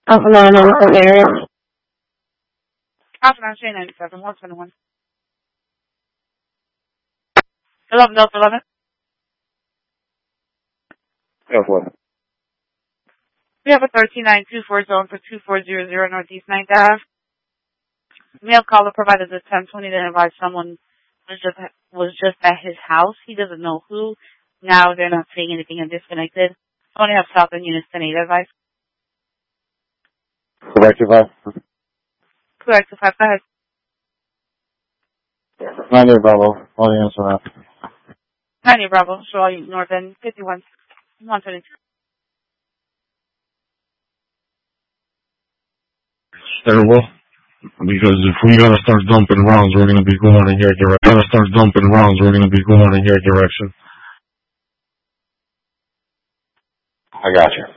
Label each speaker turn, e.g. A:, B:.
A: No, area.
B: Alpha 997, 121. 11 Delta 11.
C: Yeah, what?
B: We have a 13924 zone for 2400 Northeast 9th Ave. Mail caller provided the 1020 to advise someone was just at his house. He doesn't know who. Now they're not saying anything and disconnected. Only have Southern units 10 8 advice.
C: Correct advice.
B: Correct, 5, go ahead.
C: 90 Bravo. All the answer that.
B: 90 Bravo, so all you North End 51, 122.
D: Terrible. Because if we gotta start dumping rounds, we're gonna be going in your direction. I got you.